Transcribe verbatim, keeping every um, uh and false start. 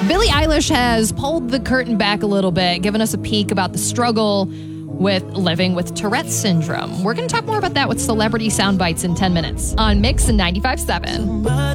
Billie Eilish has pulled the curtain back a little bit, giving us a peek about the struggle with living with Tourette's syndrome. We're going to talk more about that with celebrity sound bites in ten minutes on Mix and ninety-five point seven.